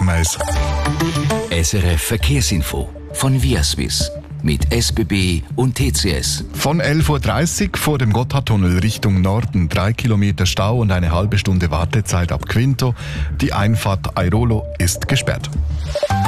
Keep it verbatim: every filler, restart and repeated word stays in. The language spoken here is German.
dem Eis. S R F Verkehrsinfo von Viaswiss mit S B B und T C S. Von elf Uhr dreißig vor dem Gotthardtunnel Richtung Norden drei Kilometer Stau und eine halbe Stunde Wartezeit ab Quinto. Die Einfahrt Airolo ist gesperrt.